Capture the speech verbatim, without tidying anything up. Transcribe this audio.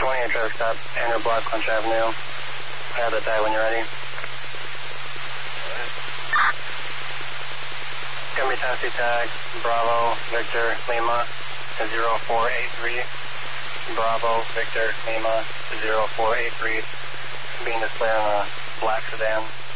one, your traffic stop, Andrew Block, Clinch Avenue. I have the tag when you're ready. Gonna be Tennessee tag, Bravo, Victor, Lima, zero four eight three. Bravo, Victor, Lima, zero four eight three. Being displayed on a black sedan.